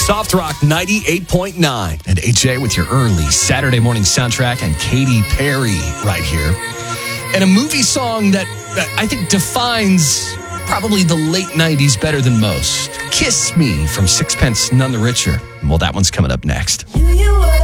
Soft Rock 98.9. And AJ with your early Saturday morning soundtrack and Katy Perry right here. And a movie song that I think defines probably the late 90s better than most. Kiss Me from Sixpence None the Richer. Well, that one's coming up next.